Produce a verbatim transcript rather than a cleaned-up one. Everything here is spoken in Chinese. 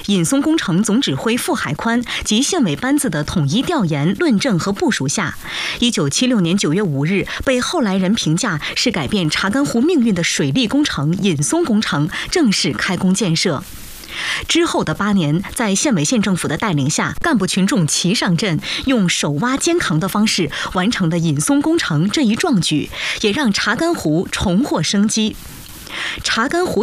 尹松工程总指挥傅海宽及县委班子的统一调研、论证和部署下，一九七六年九月五日被后来人评价是改变查干湖命运的水利工程尹松工程正式开工建设。之后的八年，在县委县政府的带领下，干部群众齐上阵，用手挖肩扛的方式完成的尹松工程这一壮举，也让查干湖重获生机。查干湖